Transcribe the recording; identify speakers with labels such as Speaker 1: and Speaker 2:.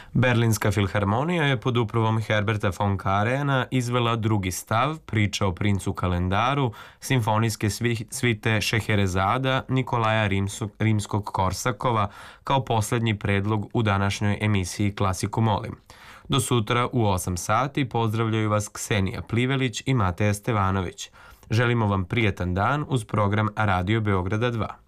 Speaker 1: Berlinska filharmonija je pod upravom Herberta von Karajanna izvela drugi stav, priča o princu kalendaru, simfonijske svite Šeherezada Nikolaja Rimskog-Korsakova kao poslednji predlog u današnjoj emisiji Klasiku molim. Do sutra u 8 sati pozdravljaju vas Ksenija Plivelić i Mateja Stevanović. Želimo vam prijetan dan uz program Radio Beograda 2.